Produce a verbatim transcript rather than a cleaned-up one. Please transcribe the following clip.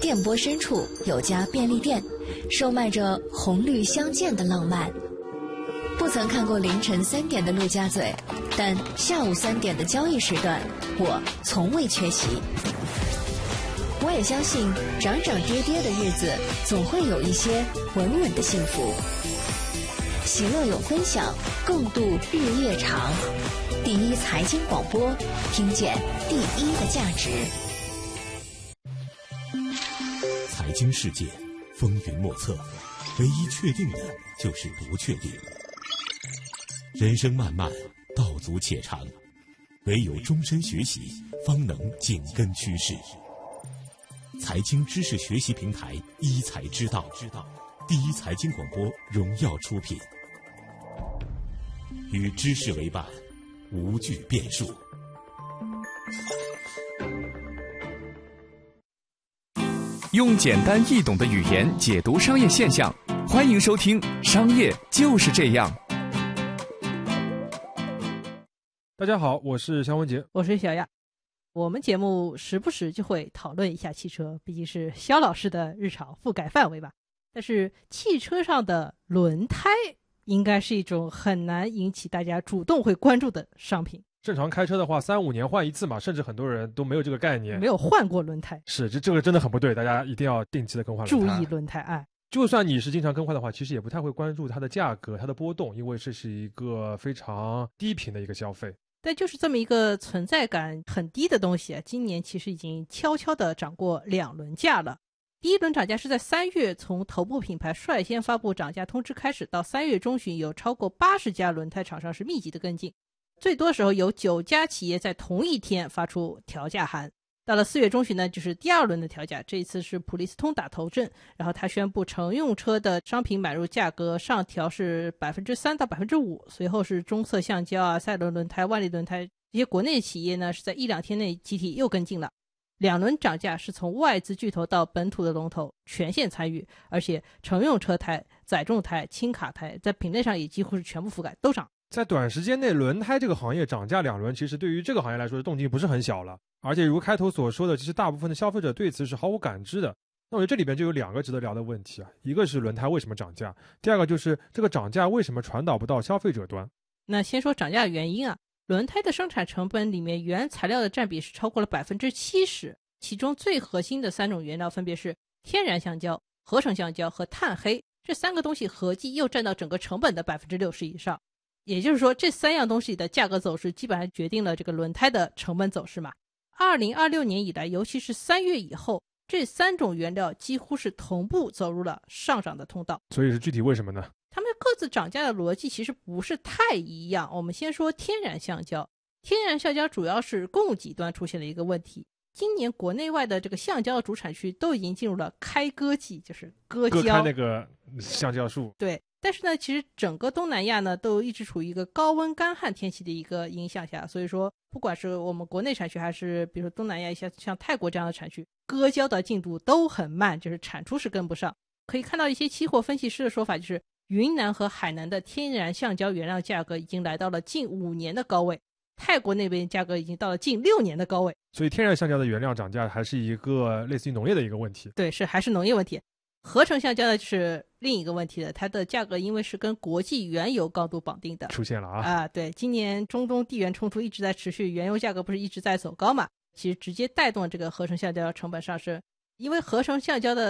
电波深处有家便利店，售卖着红绿相间的浪漫。不曾看过凌晨三点的陆家嘴，但下午三点的交易时段，我从未缺席。我也相信，涨涨跌跌的日子，总会有一些稳稳的幸福。喜乐有分享，共度日夜长。第一财经广播，听见第一的价值。 财经世界风云莫测，唯一确定的就是不确定。人生漫漫，道阻且长，唯有终身学习，方能紧跟趋势。财经知识学习平台一财之道，第一财经广播荣耀出品，与知识为伴，无惧变数。 用简单易懂的语言解读商业现象，欢迎收听《商业就是这样》。 大家好，我是肖文杰， 我是小亚。我们节目时不时就会讨论一下汽车，毕竟是肖老师的日常覆盖范围吧。但是汽车上的轮胎应该是一种很难引起大家主动会关注的商品。 正常开车的话，三五年换一次嘛，甚至很多人都没有这个概念， 没有换过轮胎。 是，这这个真的很不对，大家一定要定期的更换轮胎。 注意轮胎哎， 就算你是经常更换的话，其实也不太会关注它的价格、它的波动，因为这是一个非常低频的一个消费。 但就是这么一个存在感很低的东西啊，今年其实已经悄悄地涨过两轮价了。第一轮涨价是在三月，从头部品牌率先发布涨价通知开始，到三月中旬有超过八十家轮胎厂商是密集的跟进，最多时候有九家企业在同一天发出调价函。到了四月中旬呢，就是第二轮的调价，这一次是普利司通打头阵，然后他宣布乘用车的商品买入价格上调是 百分之三 到 百分之五， 随后是中色橡胶啊、赛伦轮胎、万利轮胎这些国内企业呢是在一两天内集体又跟进了。两轮涨价是从外资巨头到本土的龙头全线参与，而且乘用车胎、载重胎、轻卡胎在品类上也几乎是全部覆盖，都涨。 在短时间内，轮胎这个行业涨价两轮，其实对于这个行业来说动静不是很小了。而且如开头所说的，其实大部分的消费者对此是毫无感知的。那我觉得这里边就有两个值得聊的问题啊，一个是轮胎为什么涨价，第二个就是这个涨价为什么传导不到消费者端。 那先说涨价的原因啊，轮胎的生产成本里面原材料的占比是超过了 百分之七十， 其中最核心的三种原料分别是天然橡胶、合成橡胶和碳黑，这三个东西合计又占到整个成本的 百分之六十 以上。也就是说，这三样东西的价格走势基本上决定了这个轮胎的成本走势嘛。二零二六年以来，尤其是三月以后，这三种原料几乎是同步走入了上涨的通道。 所以是具体为什么呢？ 他们各自涨价的逻辑其实不是太一样。我们先说天然橡胶，天然橡胶主要是供给端出现了一个问题。今年国内外的这个橡胶的主产区都已经进入了开割季，就是割胶， 割开那个橡胶树。 对，但是呢，其实整个东南亚呢都一直处于一个高温干旱天气的一个影响下，所以说不管是我们国内产区还是比如说东南亚一些像泰国这样的产区，割胶的进度都很慢，就是产出是跟不上。可以看到一些期货分析师的说法，就是云南和海南的天然橡胶原料价格已经来到了近五年的高位，泰国那边价格已经到了近六年的高位。 所以天然橡胶的原料涨价还是一个类似于农业的一个问题。 对，是还是农业问题。合成橡胶呢就是另一个问题的，它的价格因为是跟国际原油高度绑定的， 出现了啊啊，对，今年中东地缘冲突一直在持续，原油价格不是一直在走高嘛，其实直接带动这个合成橡胶成本上升。因为合成橡胶的